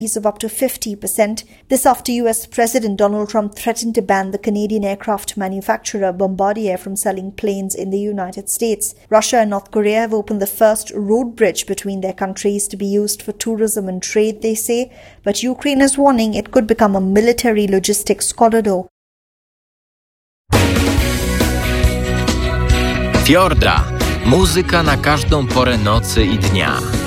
of up to 50%. This after US President Donald Trump threatened to ban the Canadian aircraft manufacturer Bombardier from selling planes in the United States. Russia and North Korea have opened the first road bridge between their countries to be used for tourism and trade, they say, but Ukraine is warning it could become a military logistics corridor. Fiorda. Muzyka na każdą porę nocy i dnia.